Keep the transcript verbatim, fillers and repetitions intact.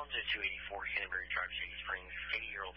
call to two eighty-four Canterbury Drive, Shady Springs. eighty-year-old